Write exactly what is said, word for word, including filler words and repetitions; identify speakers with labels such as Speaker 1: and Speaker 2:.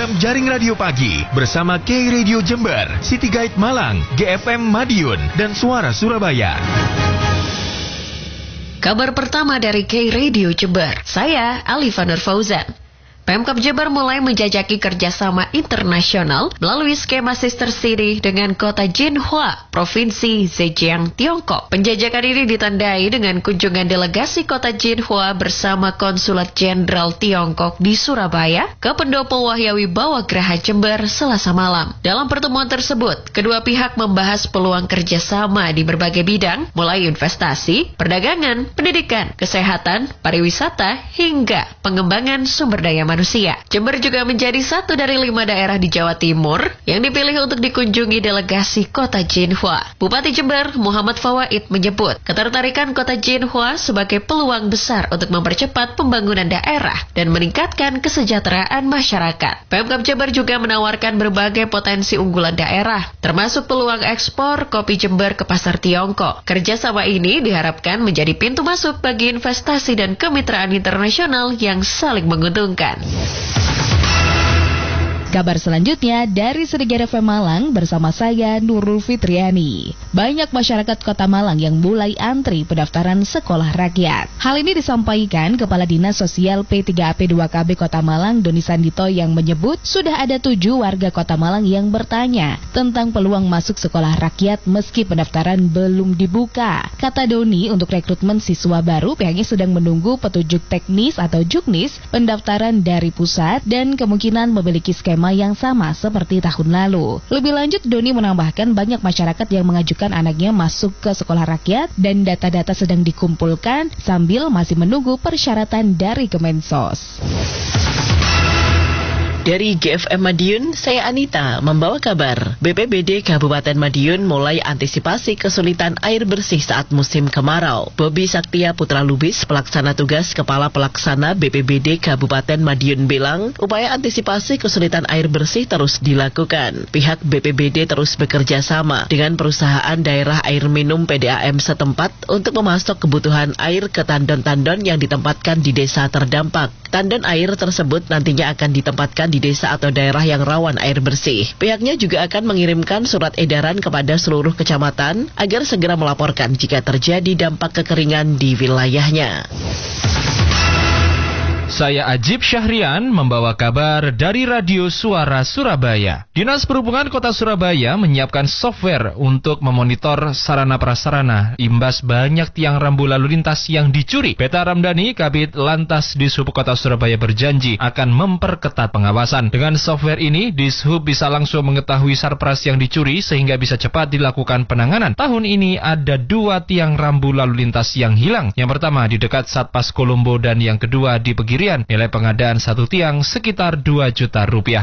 Speaker 1: Program Jaring Radio Pagi bersama K Radio Jember, City Guide Malang, G F M Madiun, dan Suara Surabaya.
Speaker 2: Kabar pertama dari K Radio Jember, saya Alifa Nur Fauzan. Pemkab Jember mulai menjajaki kerjasama internasional melalui skema Sister City dengan kota Jinhua, Provinsi Zhejiang, Tiongkok. Penjajakan ini ditandai dengan kunjungan delegasi kota Jinhua bersama Konsulat Jenderal Tiongkok di Surabaya ke Pendopo Wahyawi Bawagraha Jember Selasa malam. Dalam pertemuan tersebut, kedua pihak membahas peluang kerjasama di berbagai bidang, mulai investasi, perdagangan, pendidikan, kesehatan, pariwisata, hingga pengembangan sumber daya manusia. Manusia. Jember juga menjadi satu dari lima daerah di Jawa Timur yang dipilih untuk dikunjungi delegasi kota Jinhua. Bupati Jember, Muhammad Fawaid, menyebut ketertarikan kota Jinhua sebagai peluang besar untuk mempercepat pembangunan daerah dan meningkatkan kesejahteraan masyarakat. Pemkab Jember juga menawarkan berbagai potensi unggulan daerah, termasuk peluang ekspor kopi Jember ke pasar Tiongkok. Kerjasama ini diharapkan menjadi pintu masuk bagi investasi dan kemitraan internasional yang saling menguntungkan.
Speaker 3: Kabar selanjutnya dari Serigala F M Malang bersama saya Nurul Fitriani. Banyak masyarakat Kota Malang yang mulai antri pendaftaran sekolah rakyat. Hal ini disampaikan Kepala Dinas Sosial P tiga A P dua K B Kota Malang Doni Sandito yang menyebut sudah ada tujuh warga Kota Malang yang bertanya tentang peluang masuk sekolah rakyat meski pendaftaran belum dibuka. Kata Doni, untuk rekrutmen siswa baru pihaknya sedang menunggu petunjuk teknis atau juknis pendaftaran dari pusat dan kemungkinan memiliki skema yang sama seperti tahun lalu. Lebih lanjut, Doni menambahkan banyak masyarakat yang mengajukan anaknya masuk ke sekolah rakyat dan data-data sedang dikumpulkan sambil masih menunggu persyaratan dari Kemensos.
Speaker 4: Dari G F M Madiun, saya Anita membawa kabar. B P B D Kabupaten Madiun mulai antisipasi kesulitan air bersih saat musim kemarau. Bobi Saktia Putra Lubis, pelaksana tugas Kepala Pelaksana B P B D Kabupaten Madiun bilang, upaya antisipasi kesulitan air bersih terus dilakukan. Pihak B P B D terus bekerja sama dengan perusahaan daerah air minum P D A M setempat untuk memasok kebutuhan air ke tandon-tandon yang ditempatkan di desa terdampak. Tandon air tersebut nantinya akan ditempatkan di desa atau daerah yang rawan air bersih. Pihaknya juga akan mengirimkan surat edaran kepada seluruh kecamatan agar segera melaporkan jika terjadi dampak kekeringan di wilayahnya.
Speaker 5: Saya Ajib Syahrian membawa kabar dari Radio Suara Surabaya. Dinas Perhubungan Kota Surabaya menyiapkan software untuk memonitor sarana-prasarana imbas banyak tiang rambu lalu lintas yang dicuri. Peta Ramdhani, Kabid Lantas Dishub Kota Surabaya berjanji akan memperketat pengawasan. Dengan software ini, Dishub bisa langsung mengetahui sarpras yang dicuri sehingga bisa cepat dilakukan penanganan. Tahun ini ada dua tiang rambu lalu lintas yang hilang. Yang pertama di dekat Satpas Kolombo dan yang kedua di Pegirian. Nilai pengadaan satu tiang sekitar dua juta rupiah.